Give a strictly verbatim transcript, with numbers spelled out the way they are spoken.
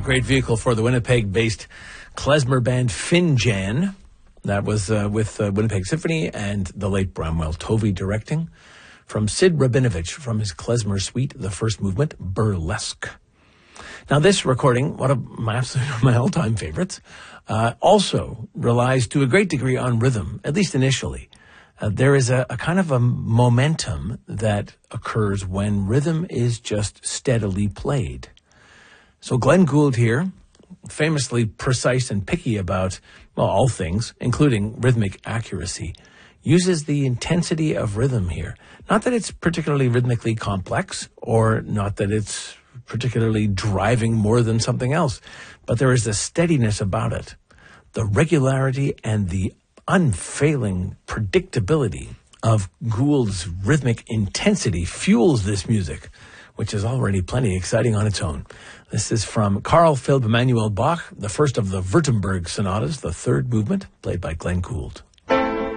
great vehicle for the Winnipeg-based klezmer band Finjan. That was uh, with uh, Winnipeg Symphony and the late Bramwell Tovey directing. From Sid Rabinovich from his klezmer suite, the first movement, Burlesque. Now this recording, one of my absolute my all-time favorites, uh, also relies to a great degree on rhythm, at least initially. Uh, there is a, a kind of a momentum that occurs when rhythm is just steadily played. So Glenn Gould here, famously precise and picky about, well, all things, including rhythmic accuracy, uses the intensity of rhythm here. Not that it's particularly rhythmically complex, or not that it's particularly driving more than something else, but there is a steadiness about it. The regularity and the unfailing predictability of Gould's rhythmic intensity fuels this music, which is already plenty exciting on its own. This is from Carl Philipp Emanuel Bach, the first of the Württemberg sonatas, the third movement, played by Glenn Gould.